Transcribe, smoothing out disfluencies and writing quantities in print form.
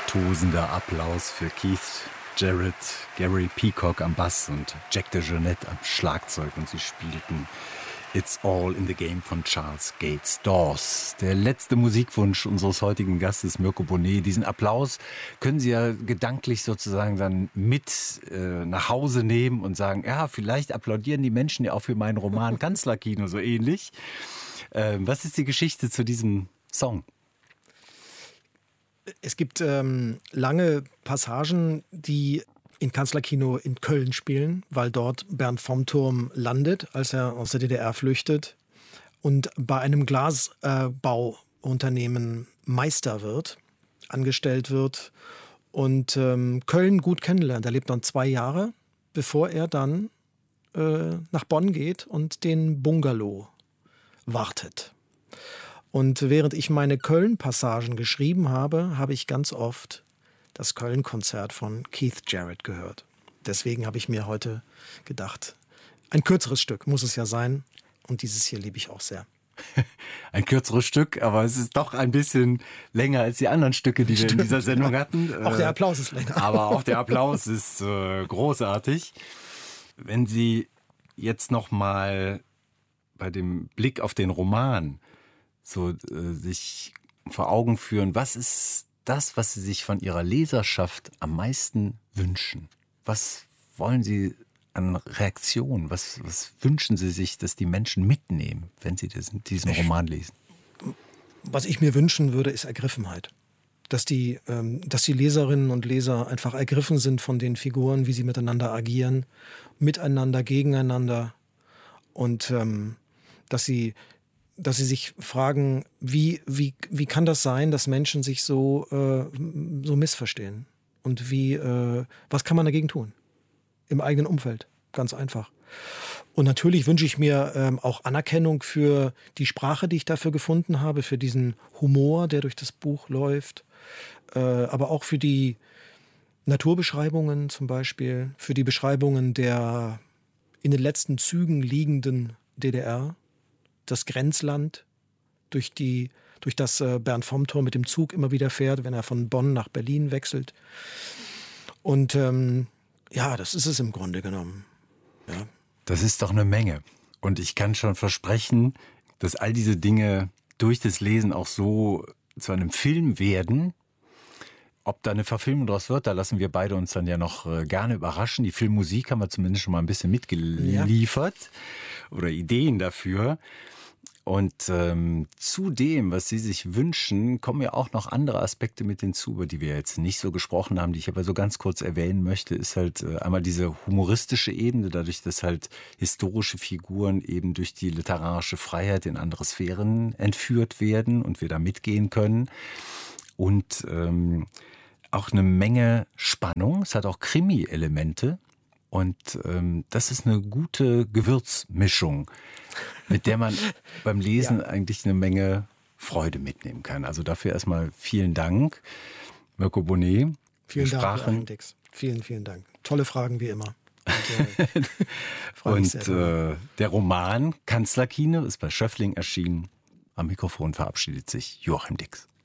tosender Applaus für Keith Jarrett, Gary Peacock am Bass und Jack DeJohnette am Schlagzeug. Und sie spielten It's All in the Game von Charles Gates Dawes. Der letzte Musikwunsch unseres heutigen Gastes, Mirko Bonet. Diesen Applaus können Sie ja gedanklich sozusagen dann mit nach Hause nehmen und sagen, ja, vielleicht applaudieren die Menschen ja auch für meinen Roman Kanzlerkino so ähnlich. Was ist die Geschichte zu diesem Song? Es gibt lange Passagen, die in Kanzlerkino in Köln spielen, weil dort Bernd vom Turm landet, als er aus der DDR flüchtet und bei einem Glasbauunternehmen Meister wird, angestellt wird und Köln gut kennenlernt. Er lebt dann 2 Jahre, bevor er dann nach Bonn geht und den Bungalow wartet. Und während ich meine Köln-Passagen geschrieben habe, habe ich ganz oft das Köln-Konzert von Keith Jarrett gehört. Deswegen habe ich mir heute gedacht, ein kürzeres Stück muss es ja sein. Und dieses hier liebe ich auch sehr. Ein kürzeres Stück, aber es ist doch ein bisschen länger als die anderen Stücke, die wir in dieser Sendung hatten. Auch der Applaus ist länger. Aber auch der Applaus ist großartig. Wenn Sie jetzt noch mal bei dem Blick auf den Roman so sich vor Augen führen, was ist das, was Sie sich von Ihrer Leserschaft am meisten wünschen? Was wollen Sie an Reaktionen? Was wünschen Sie sich, dass die Menschen mitnehmen, wenn Sie diesen Roman lesen? Was ich mir wünschen würde, ist Ergriffenheit. Dass die Leserinnen und Leser einfach ergriffen sind von den Figuren, wie sie miteinander agieren, miteinander, gegeneinander. Und dass sie sich fragen, wie kann das sein, dass Menschen sich so missverstehen? Und was kann man dagegen tun? Im eigenen Umfeld, ganz einfach. Und natürlich wünsche ich mir auch Anerkennung für die Sprache, die ich dafür gefunden habe, für diesen Humor, der durch das Buch läuft, aber auch für die Naturbeschreibungen zum Beispiel, für die Beschreibungen der in den letzten Zügen liegenden DDR, das Grenzland, durch das Bernd vom Turm mit dem Zug immer wieder fährt, wenn er von Bonn nach Berlin wechselt. Und das ist es im Grunde genommen. Ja. Das ist doch eine Menge. Und ich kann schon versprechen, dass all diese Dinge durch das Lesen auch so zu einem Film werden. Ob da eine Verfilmung draus wird, da lassen wir beide uns dann ja noch gerne überraschen. Die Filmmusik haben wir zumindest schon mal ein bisschen mitgeliefert oder Ideen dafür. Und zu dem, was Sie sich wünschen, kommen ja auch noch andere Aspekte mit hinzu, über die wir jetzt nicht so gesprochen haben, die ich aber so ganz kurz erwähnen möchte, ist halt einmal diese humoristische Ebene, dadurch, dass halt historische Figuren eben durch die literarische Freiheit in andere Sphären entführt werden und wir da mitgehen können. Und auch eine Menge Spannung, es hat auch Krimi-Elemente. Und das ist eine gute Gewürzmischung, mit der man beim Lesen eigentlich eine Menge Freude mitnehmen kann. Also dafür erstmal vielen Dank, Mirko Bonet. Vielen Dank, Dix. Vielen, vielen Dank. Tolle Fragen wie immer. Und der Roman Kanzlerkino ist bei Schöffling erschienen. Am Mikrofon verabschiedet sich Joachim Dix.